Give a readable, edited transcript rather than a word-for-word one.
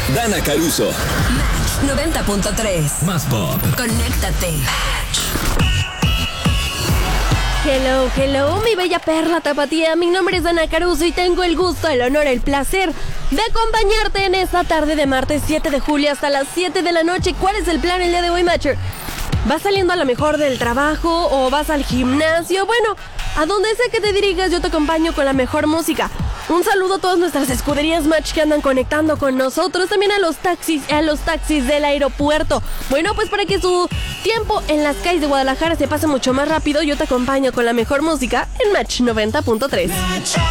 Dana Caruso. Match 90.3. Más pop. Conéctate. Hello, mi bella perla tapatía. Mi nombre es Dana Caruso y tengo el gusto, el honor, el placer de acompañarte en esta tarde de martes 7 de julio hasta las 7 de la noche. ¿Cuál es el plan el día de hoy, Matcher? ¿Vas saliendo a lo mejor del trabajo o vas al gimnasio? Bueno, a donde sea que te dirijas, yo te acompaño con la mejor música. Un saludo a todas nuestras escuderías Match que andan conectando con nosotros, también a los taxis del aeropuerto. Bueno, pues para que su tiempo en las calles de Guadalajara se pase mucho más rápido, yo te acompaño con la mejor música en Match 90.3.